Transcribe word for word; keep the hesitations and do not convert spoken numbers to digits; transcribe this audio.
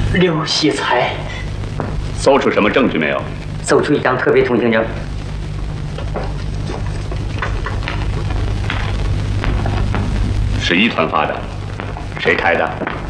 刘喜才。 搜出什么证据没有？ 搜出一张特别通行证。 是一团发的，谁开的？